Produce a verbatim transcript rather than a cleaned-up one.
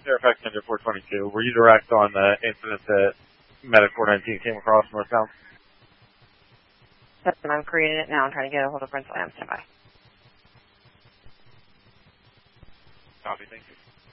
Fairfax Ninja four twenty-two. Were you direct on the incident that Medic four nineteen came across northbound? Yep, and I'm creating it now. I'm trying to get a hold of Prince Lamb. Stand by. Copy, thank you.